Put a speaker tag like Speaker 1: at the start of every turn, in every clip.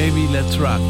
Speaker 1: Baby, let's rock.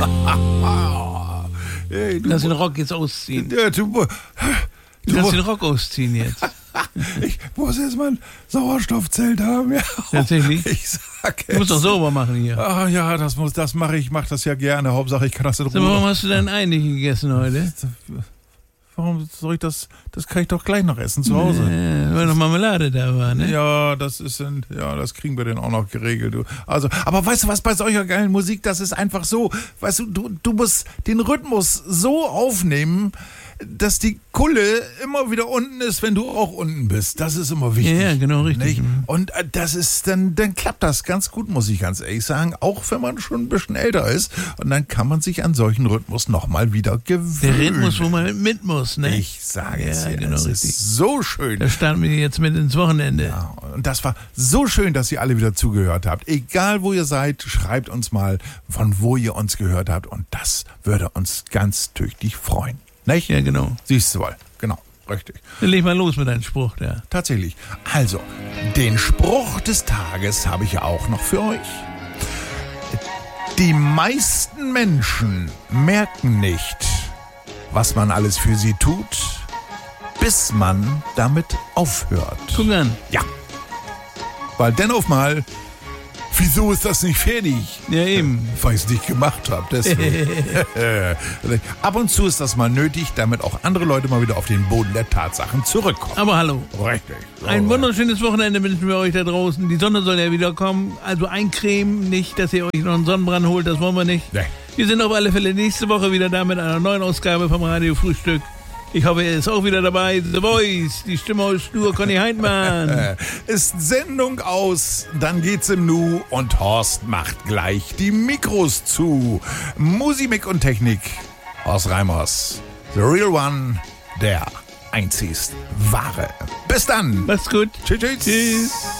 Speaker 2: Hey,
Speaker 1: Lass den Rock jetzt ausziehen.
Speaker 2: Ja,
Speaker 1: Lass den Rock ausziehen jetzt.
Speaker 2: Ich muss jetzt mal ein Sauerstoffzelt haben. Ja.
Speaker 1: Tatsächlich?
Speaker 2: Ich sag es.
Speaker 1: Du musst doch sauber machen hier.
Speaker 2: Ah ja, das mache ich. Ich mache das ja gerne. Hauptsache, ich kann das in
Speaker 1: Sag mal, warum
Speaker 2: Ruhe.
Speaker 1: hast du dein Ei nicht gegessen heute?
Speaker 2: Warum soll ich das? Das kann ich doch gleich noch essen zu Hause.
Speaker 1: Weil noch Marmelade da war, ne?
Speaker 2: Ja, das kriegen wir denn auch noch geregelt. Du. Also, aber weißt du was, bei solcher geilen Musik, das ist einfach so, weißt du musst den Rhythmus so aufnehmen, dass die Kulle immer wieder unten ist, wenn du auch unten bist. Das ist immer wichtig.
Speaker 1: Ja, genau, richtig.
Speaker 2: Nicht? Und das ist dann klappt das ganz gut, muss ich ganz ehrlich sagen, auch wenn man schon ein bisschen älter ist. Und dann kann man sich an solchen Rhythmus nochmal wieder gewöhnen.
Speaker 1: Der Rhythmus, wo man mit muss, ne?
Speaker 2: Ich sage es
Speaker 1: Ja,
Speaker 2: dir,
Speaker 1: genau,
Speaker 2: das
Speaker 1: richtig.
Speaker 2: ist so schön.
Speaker 1: Da starten wir jetzt mit ins Wochenende.
Speaker 2: Ja, und das war so schön, dass ihr alle wieder zugehört habt. Egal wo ihr seid, schreibt uns mal, von wo ihr uns gehört habt. Und das würde uns ganz tüchtig freuen. Nicht?
Speaker 1: Ja, genau.
Speaker 2: Siehst du wohl. Genau, richtig.
Speaker 1: Dann leg mal los mit deinem Spruch da.
Speaker 2: Tatsächlich. Also, den Spruch des Tages habe ich auch noch für euch. Die meisten Menschen merken nicht, was man alles für sie tut, bis man damit aufhört.
Speaker 1: Guck an.
Speaker 2: Ja. Weil denn auf mal, wieso ist das nicht fertig?
Speaker 1: Ja, eben.
Speaker 2: Weil ich es nicht gemacht habe. Deswegen. Ab und zu ist das mal nötig, damit auch andere Leute mal wieder auf den Boden der Tatsachen zurückkommen.
Speaker 1: Aber hallo.
Speaker 2: Richtig.
Speaker 1: Ein wunderschönes Wochenende wünschen wir euch da draußen. Die Sonne soll ja wieder kommen. Also eincremen, nicht, dass ihr euch noch einen Sonnenbrand holt. Das wollen wir nicht.
Speaker 2: Nee.
Speaker 1: Wir sind auf alle Fälle nächste Woche wieder da mit einer neuen Ausgabe vom Radio Frühstück. Ich hoffe, er ist auch wieder dabei. The Voice, die Stimme aus Stur, Conny Heintmann.
Speaker 2: Ist Sendung aus, dann geht's im Nu und Horst macht gleich die Mikros zu. Musik und Technik, Horst Reimers. The Real One, der einzigst wahre. Bis dann.
Speaker 1: Macht's gut.
Speaker 2: Tschüss.
Speaker 1: Tschüss.